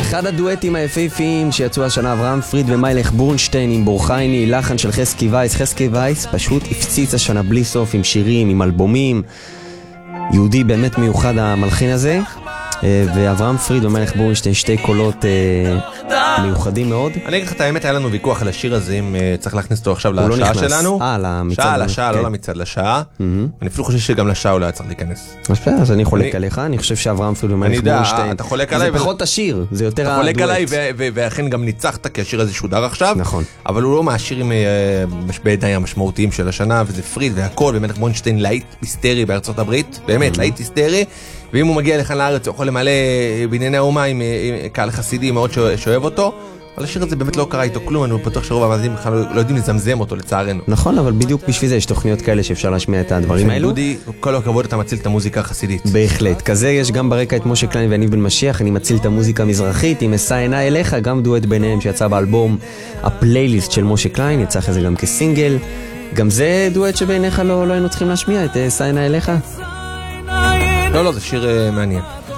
אחד הדואטים היפהפיים שיצאו השנה, אברהם פריד ומיילך בורנשטיין עם בורחייני, לחן של חסקי וייס. חסקי וייס פשוט הפציץ השנה בלי סוף עם שירים, עם אלבומים. יהודי באמת מיוחד המלחין הזה. ואברהם פריד ומיילך בורנשטיין, שתי קולות מיוחדים מאוד. אני אגיד לך את האמת, היה לנו ויכוח על השיר הזה, אם צריך להכניס אותו עכשיו לשעה שלנו. לשעה, לא למצעד, לשעה. אני אפילו חושב שגם לשעה הוא לא היה צריך להיכנס. אז אני חולק עליך, אני חושב שאברהם פריד ומיילך בורנשטיין, אתה חולק עליי, זה פחות השיר, זה יותר הדואט. אתה חולק עליי, ואכן גם ניצחת, כי השיר הזה שודר עכשיו. נכון. אבל הוא לא מהשירים בעיניי המשמעותיים של השנה, וזה פריד והכל, ומיילך בורנשטיין להיט היסטרי בארצות הברית, באמת להיט היסטרי. ואם הוא מגיע לכאן לארץ, הוא יכול למלא בענייני האומה עם קהל חסידי מאוד שאוהב אותו. אבל השיר הזה באמת לא קרה איתו כלום, אני בטוח שרוב המאזינים לא יודעים לזמזם אותו, לצערנו. נכון, אבל בדיוק בשביל זה יש תוכניות כאלה שאפשר להשמיע את הדברים האלו. דודי, כל הכבוד אתה מציל את המוזיקה החסידית. בהחלט. כזה יש גם ברקע את משה קליין ואני בן משיח, אני מציל את המוזיקה המזרחית, עם אשא עיניי אליך, גם דואט ביניהם שיצא באלבום הפלייליסט של משה קליין, יצא אחרי זה גם כסינגל. גם זה דואט שבעיניך לא היינו צריכים להשמיע את אשא עיניי אליך? לא, זה שיר מעניין.